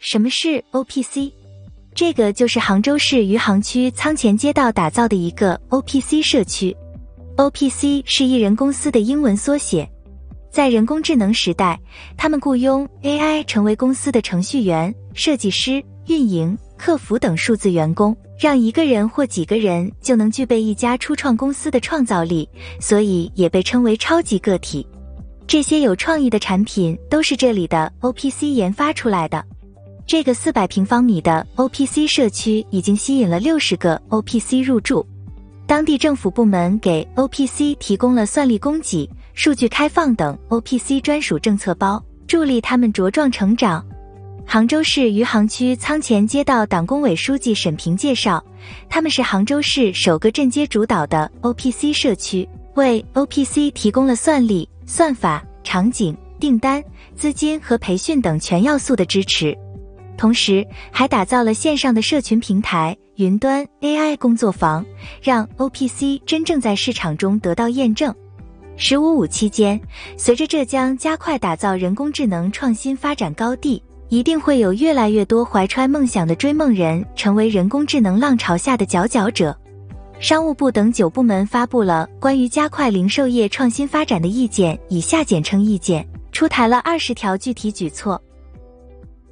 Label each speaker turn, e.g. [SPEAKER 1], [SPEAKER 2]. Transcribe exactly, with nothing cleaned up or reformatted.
[SPEAKER 1] 什么是 O P C？ 这个就是杭州市余杭区仓前街道打造的一个 O P C 社区。O P C 是一人公司的英文缩写。在人工智能时代，他们雇佣 A I 成为公司的程序员、设计师、运营、客服等数字员工，让一个人或几个人就能具备一家初创公司的创造力，所以也被称为超级个体。这些有创意的产品都是这里的 O P C 研发出来的。这个四百平方米的 O P C 社区已经吸引了六十个 O P C 入驻。当地政府部门给 O P C 提供了算力供给、数据开放等 O P C 专属政策包，助力他们茁壮成长。杭州市余杭区仓前街道党工委书记沈平介绍，他们是杭州市首个镇街主导的 O P C 社区，为 O P C 提供了算力、算法、场景、订单、资金和培训等全要素的支持。同时还打造了线上的社群平台、云端 A I 工作坊，让 O P C 真正在市场中得到验证。十五五期间，随着浙江加快打造人工智能创新发展高地，一定会有越来越多怀揣梦想的追梦人成为人工智能浪潮下的佼佼者。商务部等九部门发布了关于加快零售业创新发展的意见（以下简称意见），出台了二十条具体举措。